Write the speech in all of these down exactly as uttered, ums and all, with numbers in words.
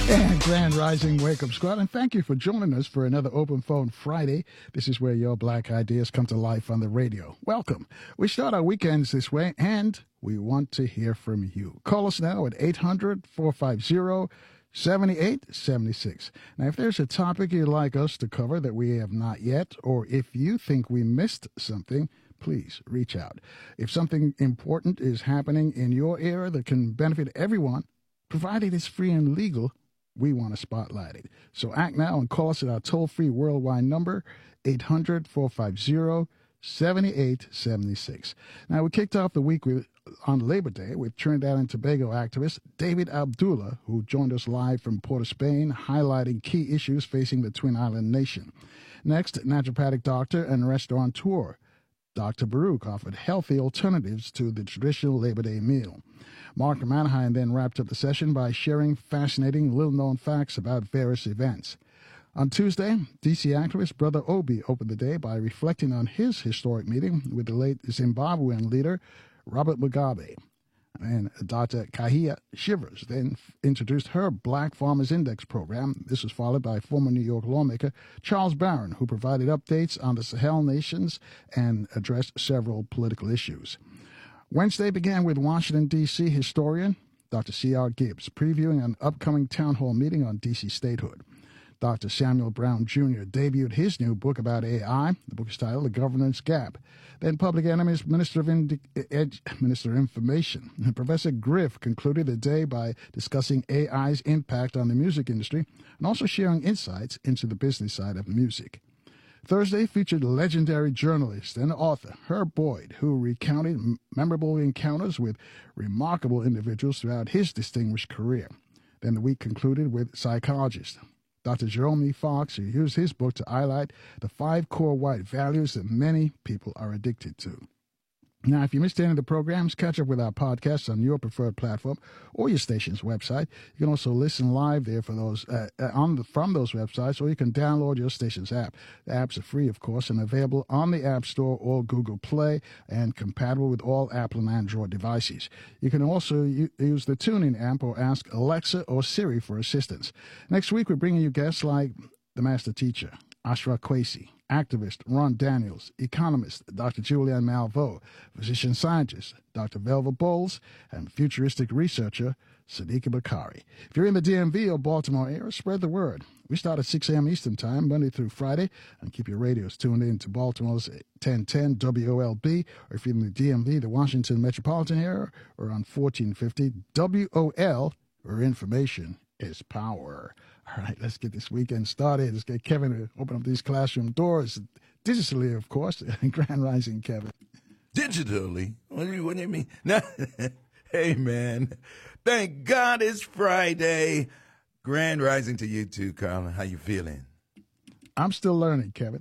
And Grand Rising Wake Up Squad, and thank you for joining us for another Open Phone Friday. This is where your black ideas come to life on the radio. Welcome. We start our weekends this way, and we want to hear from you. Call us now at eight hundred, four five zero, seven eight seven six. Now, if there's a topic you'd like us to cover that we have not yet, or if you think we missed something, please reach out. If something important is happening in your area that can benefit everyone, provided it's free and legal, we want to spotlight it. So act now and call us at our toll-free worldwide number, eight hundred, four five zero, seven eight seven six. Now, we kicked off the week with, on Labor Day with Trinidad and Tobago activist David Abdullah, who joined us live from Port of Spain, highlighting key issues facing the Twin Island nation. Next, naturopathic doctor and restaurateur Doctor Baruch offered healthy alternatives to the traditional Labor Day meal. Mark Manheim then wrapped up the session by sharing fascinating, little-known facts about various events. On Tuesday, D C activist Brother Obi opened the day by reflecting on his historic meeting with the late Zimbabwean leader Robert Mugabe. And Doctor Kahia Shivers then introduced her Black Farmers Index program. This was followed by former New York lawmaker Charles Barron, who provided updates on the Sahel nations and addressed several political issues. Wednesday began with Washington, D C historian Doctor C R Gibbs previewing an upcoming town hall meeting on D C statehood. Doctor Samuel Brown Junior debuted his new book about A I. The book is titled The Governance Gap. Then Public Enemy's Minister of, Indi- Ed- Minister of Information, Professor Griff, concluded the day by discussing A I's impact on the music industry and also sharing insights into the business side of music. Thursday featured legendary journalist and author Herb Boyd, who recounted memorable encounters with remarkable individuals throughout his distinguished career. Then the week concluded with psychologist Doctor Jerome E. Fox, who used his book to highlight the five core white values that many people are addicted to. Now, if you missed any of the programs, catch up with our podcasts on your preferred platform or your station's website. You can also listen live there for those uh, on the, from those websites, or you can download your station's app. The apps are free, of course, and available on the App Store or Google Play and compatible with all Apple and Android devices. You can also u- use the TuneIn app or ask Alexa or Siri for assistance. Next week, we're bringing you guests like the Master Teacher, Ashra Kwesi, activist Ron Daniels, economist Doctor Julianne Malveaux, physician scientist Doctor Velva Bowles, and futuristic researcher Sadiqa Bakari. If you're in the D M V or Baltimore area, spread the word. We start at six a.m. Eastern Time, Monday through Friday, and keep your radios tuned in to Baltimore's ten ten W O L B, or if you're in the D M V, the Washington metropolitan area, or on fourteen fifty W O L, where information is power. All right, let's get this weekend started. Let's get Kevin to open up these classroom doors, digitally, of course. Grand Rising, Kevin. Digitally? What do you, what do you mean? No. Hey, man. Thank God it's Friday. Grand Rising to you too, Carla. How you feeling? I'm still learning, Kevin.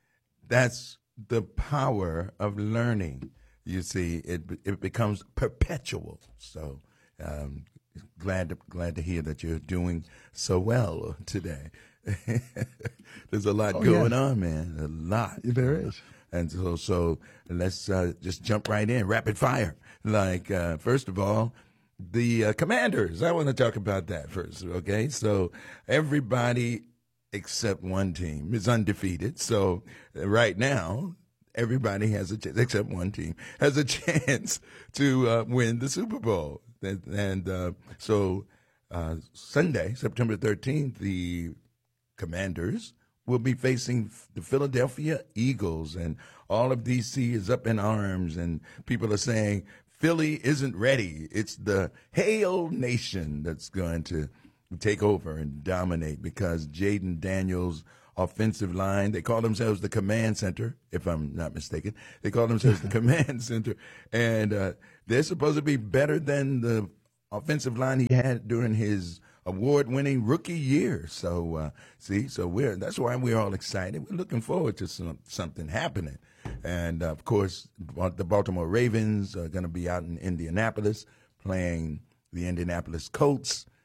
That's the power of learning. You see, it it becomes perpetual. So, um, glad to, glad to hear that you're doing so well today. There's a lot oh, going yeah. on, man. A lot. There is. And so, so let's uh, just jump right in, rapid fire. Like, uh, first of all, the uh, Commanders. I want to talk about that first, okay? So everybody except one team is undefeated. So right now, everybody has a chance, except one team, has a chance to uh, win the Super Bowl. And, and uh, so uh, Sunday, September thirteenth, the Commanders will be facing the Philadelphia Eagles, and all of D C is up in arms, and people are saying Philly isn't ready. It's the Hail Nation that's going to take over and dominate because Jaden Daniels' offensive line, they call themselves the Command Center, if I'm not mistaken. They call themselves the Command Center, and uh, they're supposed to be better than the offensive line he had during his award-winning rookie year. So, uh, see, so we're that's why we're all excited. We're looking forward to some, something happening. And, uh, of course, the Baltimore Ravens are going to be out in Indianapolis playing the Indianapolis Colts.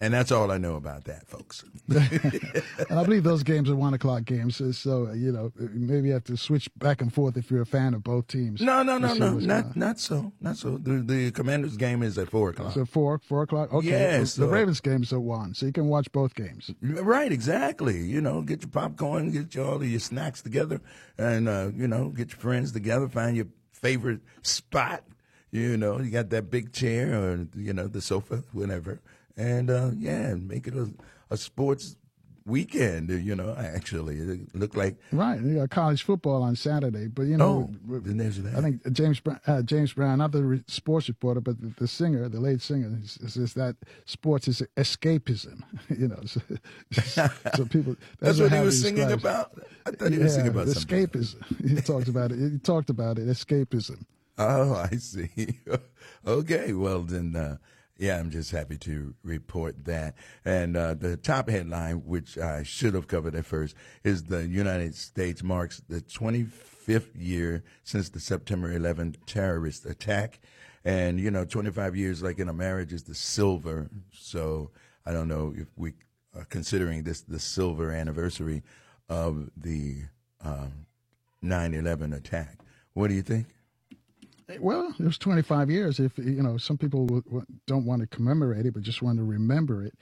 And that's all I know about that, folks. And I believe those games are one o'clock games. So, so, you know, maybe you have to switch back and forth if you're a fan of both teams. No, no, no, to see no, what's not going on. not so, not so. The the Commanders game is at four o'clock. So four, four o'clock. Okay, Yeah, the, so- the Ravens game is at one, so you can watch both games. Right, exactly. You know, get your popcorn, get your, all of your snacks together, and uh, you know, get your friends together. Find your favorite spot. You know, you got that big chair or you know the sofa, whatever, and uh, yeah, make it a, a sports weekend. You know, actually, it looked like Right, you got college football on Saturday, but you know, oh, w- then there's that. I think James Brown, uh, James Brown, not the re- sports reporter, but the, the singer, the late singer, says that sports is escapism. You know, so, so people. That's what he how was singing describes- about. I thought he Yeah, was singing about something. escapism. He talked about it. He talked about it. Escapism. Oh, I see. Okay, well then, uh, yeah, I'm just happy to report that. And uh, the top headline, which I should have covered at first, is the United States marks the twenty-fifth year since the September eleventh terrorist attack. And, you know, twenty-five years, like in a marriage, is the silver. So I don't know if we are considering this the silver anniversary of the um, nine eleven attack. What do you think? Well, it was twenty-five years. If you know, some people w- w- don't want to commemorate it, but just want to remember it.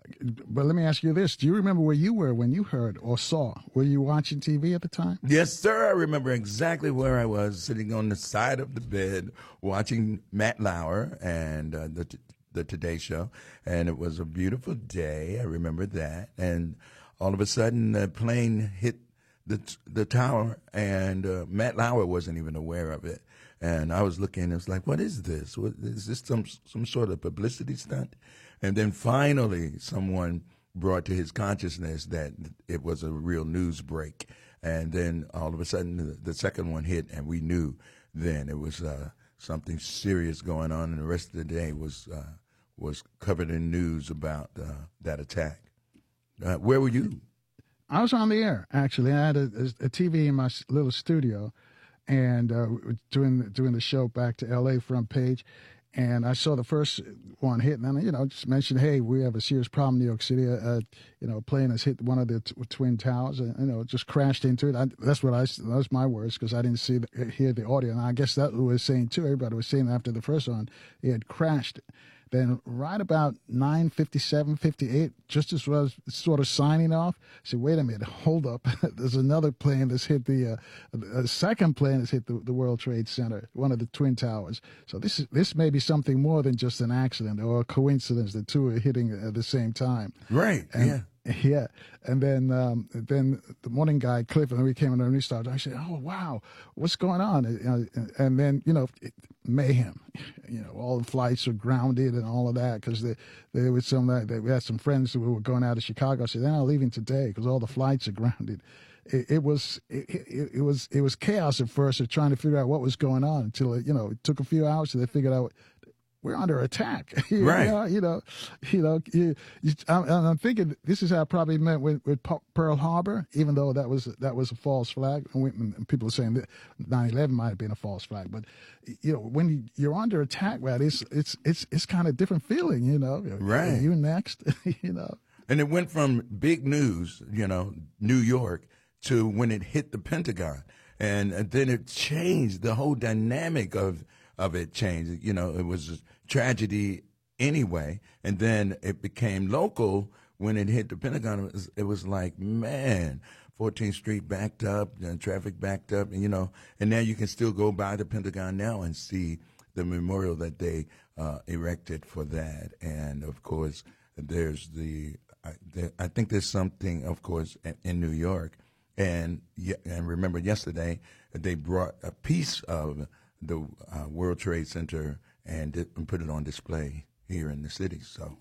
But let me ask you this: do you remember where you were when you heard or saw? Were you watching T V at the time? Yes, sir. I remember exactly where I was, sitting on the side of the bed watching Matt Lauer and uh, the the Today Show, and it was a beautiful day. I remember that, and all of a sudden, the plane hit the the tower, and uh, Matt Lauer wasn't even aware of it. And I was looking, it was like, what is this? What, is this some some sort of publicity stunt? And then finally, someone brought to his consciousness that it was a real news break. And then all of a sudden, the, the second one hit, and we knew then it was uh, something serious going on. And the rest of the day was uh, was covered in news about uh, that attack. Uh, where were you? I was on the air actually. I had a, a T V in my s- little studio, and uh, doing doing the show back to L A front page, and I saw the first one hit, and then you know just mentioned, hey, we have a serious problem in New York City. Uh, you know, a plane has hit one of the t- twin towers, and you know just crashed into it. I, that's what I those my words because I didn't see the, hear the audio, and I guess that was saying too. Everybody was saying after the first one, it had crashed. Then right about nine fifty-seven, fifty-eight, just as I was sort of signing off, I said, wait a minute, hold up. There's another plane that's hit the, uh, a second plane that's hit the, the World Trade Center, one of the Twin Towers. So this is, this may be something more than just an accident or a coincidence. The two are hitting at the same time. Right, And, yeah. Yeah, and then um, then the morning guy Cliff, and then we came in and we started. I said, "Oh wow, what's going on?" And, and then you know, it, mayhem. You know, all the flights were grounded and all of that because there there was some that we had some friends who were going out of Chicago. I said they're not leaving today because all the flights are grounded. It, it was it, it, it was it was chaos at first of trying to figure out what was going on until it, you know it took a few hours so they figured out. We're under attack, you Right. know, you know, you know. You, you, I'm, I'm thinking this is how it probably meant with, with Pearl Harbor, even though that was that was a false flag. And, we, and people are saying that nine eleven might have been a false flag, but you know, when you, you're under attack, man, it's it's it's it's kind of different feeling, you know. Right. You next, you know. And it went from big news, you know, New York, to when it hit the Pentagon. And then it changed, the whole dynamic of, of it changed. You know, it was a tragedy anyway. And then it became local when it hit the Pentagon. It was, it was like, man, fourteenth Street backed up, and traffic backed up, and, you know, and now you can still go by the Pentagon now and see the memorial that they uh, erected for that. And, of course, there's the, I, there, I think there's something, of course, in, in New York. And and remember yesterday, they brought a piece of the uh, World Trade Center and, did, and put it on display here in the city. So,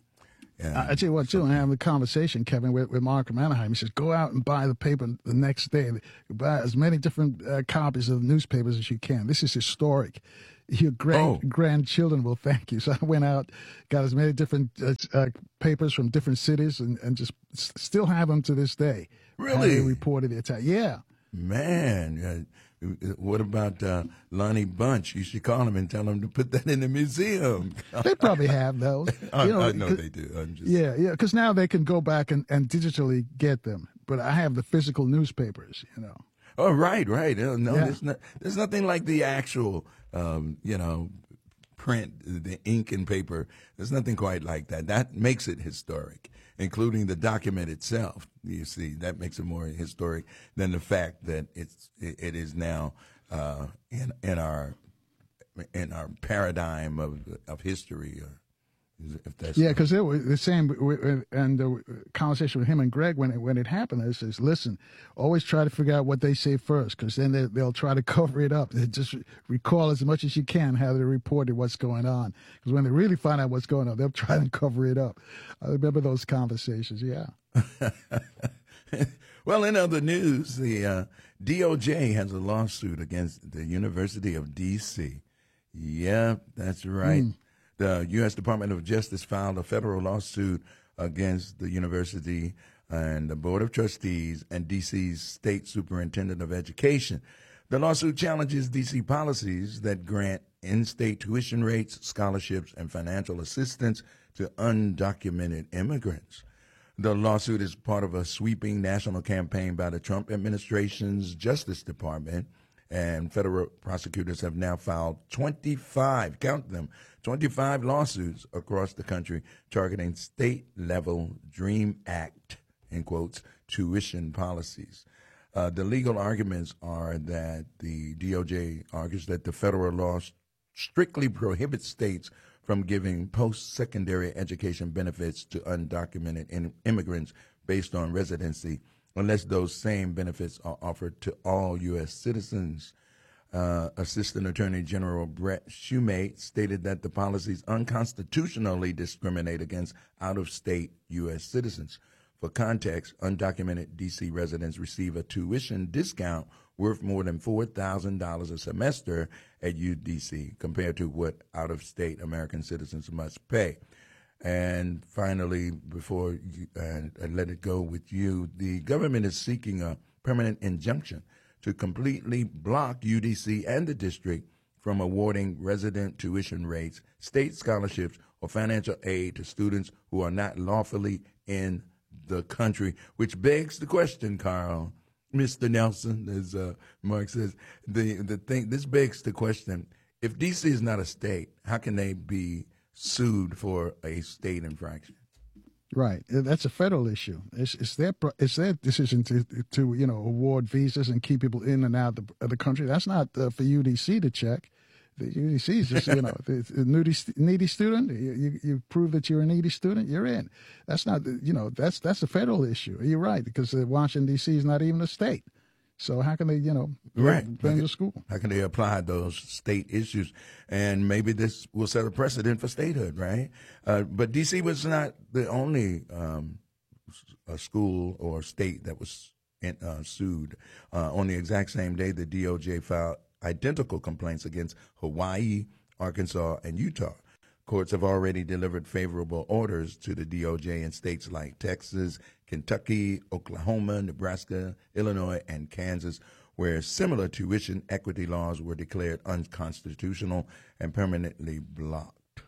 I tell you what, too, I have a conversation, Kevin, with, with Mark Mannerheim. He says, go out and buy the paper the next day. Buy as many different uh, copies of the newspapers as you can. This is historic. Your grand, Oh. grandchildren will thank you. So I went out, got as many different uh, uh, papers from different cities, and, and just s- still have them to this day. How Really? they reported the attack. Yeah. Man, uh, what about uh, Lonnie Bunch? You should call him and tell him to put that in the museum. They probably have those. I, you know, I know they do. I'm just... Yeah, yeah, because now they can go back and, and digitally get them. But I have the physical newspapers, you know. Oh, right, right. Uh, no, Yeah. there's, not, there's nothing like the actual, um, you know, print, the ink and paper. There's nothing quite like that. That makes it historic, including the document itself. You see, that makes it more historic than the fact that it's it, it is now uh, in in our in our paradigm of of history. Or if that's Yeah, because it was the same, and the conversation with him and Greg when it, when it happened, I says, listen, always try to figure out what they say first, because then they, they'll try to cover it up. They just recall as much as you can how they reported what's going on, because when they really find out what's going on, they'll try to cover it up. I remember those conversations, yeah. Well, in other news, the uh, D O J has a lawsuit against the University of D C Yeah, that's right. Mm. The U S Department of Justice filed a federal lawsuit against the university and the Board of Trustees and D C's State Superintendent of Education. The lawsuit challenges D C policies that grant in-state tuition rates, scholarships, and financial assistance to undocumented immigrants. The lawsuit is part of a sweeping national campaign by the Trump administration's Justice Department, and federal prosecutors have now filed twenty-five, count them, twenty-five lawsuits across the country targeting state-level DREAM Act, in quotes, tuition policies. Uh, the legal arguments are that the D O J argues that the federal law strictly prohibits states from giving post-secondary education benefits to undocumented in- immigrants based on residency, unless those same benefits are offered to all U S citizens. Uh, Assistant Attorney General Brett Shumate stated that the policies unconstitutionally discriminate against out-of-state U S citizens. For context, undocumented D C residents receive a tuition discount worth more than four thousand dollars a semester at U D C compared to what out-of-state American citizens must pay. And finally, before you, uh, I let it go with you, the government is seeking a permanent injunction to completely block U D C and the district from awarding resident tuition rates, state scholarships, or financial aid to students who are not lawfully in the country, which begs the question, Carl, Mister Nelson, as uh, Mark says, the, the thing, this begs the question, if D C is not a state, how can they be sued for a state infraction? Right, that's a federal issue. It's, it's their it's their decision to to you know award visas and keep people in and out of the, of the country. That's not uh, for U D C to check. The U D C is just you know the, the needy, needy student. You, you you prove that you're a needy student, you're in. That's not you know that's that's a federal issue. You're right, because uh, Washington D C is not even a state. So how can they, you know, right. blame the school? How can they apply those state issues? And maybe this will set a precedent for statehood, right? Uh, but D C was not the only um, a school or state that was in, uh, sued. Uh, on the exact same day, the D O J filed identical complaints against Hawaii, Arkansas, and Utah. Courts have already delivered favorable orders to the D O J in states like Texas, Kentucky, Oklahoma, Nebraska, Illinois, and Kansas, where similar tuition equity laws were declared unconstitutional and permanently blocked.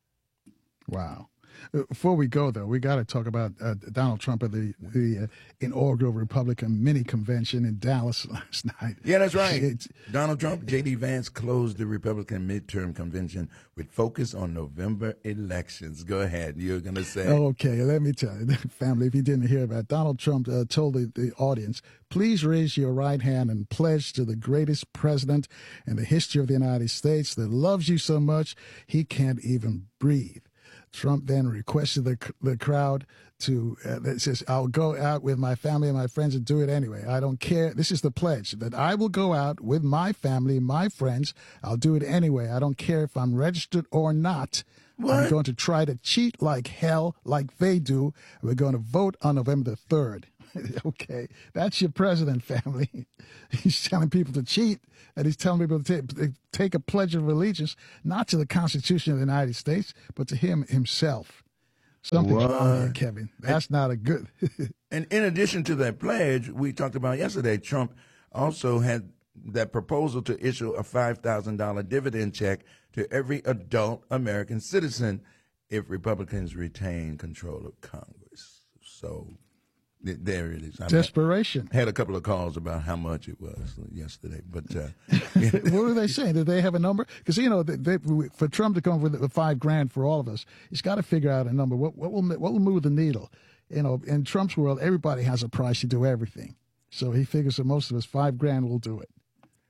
Wow. Before we go, though, we got to talk about uh, Donald Trump at the, the uh, inaugural Republican mini convention in Dallas last night. Yeah, that's right. It's, Donald Trump, J D. Vance closed the Republican midterm convention with focus on November elections. Go ahead. You're going to say. Okay, let me tell you, family, if you didn't hear about it, Donald Trump uh, told the, the audience, please raise your right hand and pledge to the greatest president in the history of the United States that loves you so much he can't even breathe. Trump then requested the the crowd to, uh, that says, I'll go out with my family and my friends and do it anyway. I don't care. This is the pledge that I will go out with my family, my friends. I'll do it anyway. I don't care if I'm registered or not. What? I'm going to try to cheat like hell, like they do. We're going to vote on November the third. Okay, that's your president, family. He's telling people to cheat, and he's telling people to take, take a pledge of allegiance, not to the Constitution of the United States, but to him himself. Something's What? wrong here, Kevin. That's and, not a good. And in addition to that pledge, we talked about yesterday, Trump also had that proposal to issue a five thousand dollars dividend check to every adult American citizen if Republicans retain control of Congress. So th- there it is. I Desperation. had a couple of calls about how much it was yesterday, but uh, what were they saying? Did they have a number? Because you know, they, they, for Trump to come up with five grand for all of us, he's got to figure out a number. What, what will what will move the needle? You know, in Trump's world, everybody has a price to do everything. So he figures that most of us five grand will do it.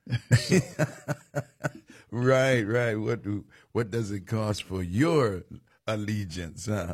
Right, right. What do what does it cost for your allegiance? Huh?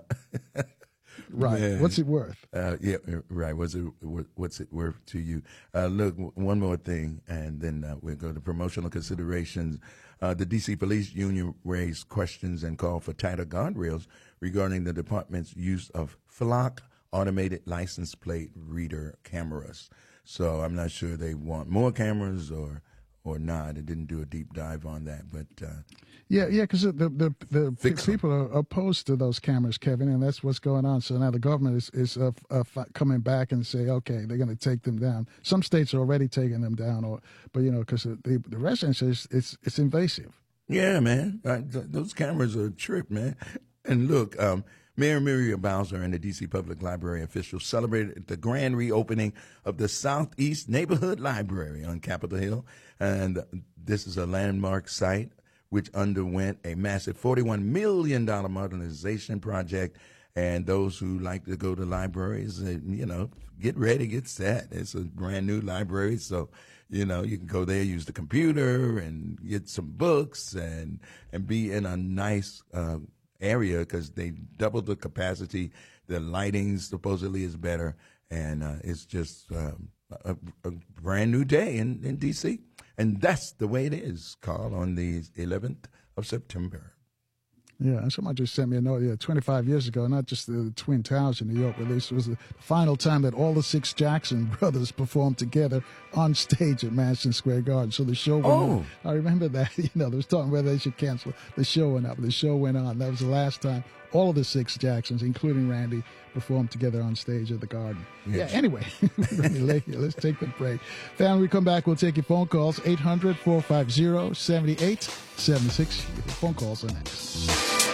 Right. Man. What's it worth? Uh, yeah, right. What's it What's it worth to you? Uh, look, one more thing, and then uh, we'll go to promotional considerations. Uh, the D C Police Union raised questions and called for tighter guardrails regarding the department's use of flock automated license plate reader cameras. So I'm not sure they want more cameras or. or not. It didn't do a deep dive on that, but uh, yeah, yeah, because the the, the people are opposed to those cameras, Kevin, and that's what's going on. So now the government is is uh, uh, coming back and say, okay, they're going to take them down. Some states are already taking them down, or but you know, because the the residents is it's it's invasive. Yeah, man, uh, th- those cameras are a trip, man. And look, um, Mayor Muriel Bowser and the D C Public Library officials celebrated the grand reopening of the Southeast Neighborhood Library on Capitol Hill. And this is a landmark site which underwent a massive forty-one million dollars modernization project. And those who like to go to libraries, uh, you know, get ready, get set. It's a brand new library. So, you know, you can go there, use the computer and get some books and, and be in a nice uh area because they doubled the capacity. The lighting supposedly is better, and uh, it's just um, a, a brand new day in, in D C And that's the way it is, Carl, on the eleventh of September. Yeah, and somebody just sent me a note. Yeah, twenty-five years ago, not just the Twin Towers in New York, but this was the final time that all the six Jackson brothers performed together on stage at Madison Square Garden. So the show went oh. on. I remember that. You know, they was talking whether they should cancel. The show went up. The show went on. That was the last time all of the six Jacksons, including Randy, performed together on stage at the Garden. Yes. Yeah, anyway, we're running late here. Let's take the break. Family, we come back, we'll take your phone calls, eight hundred, four five zero, seven eight seven six. Your phone calls are next.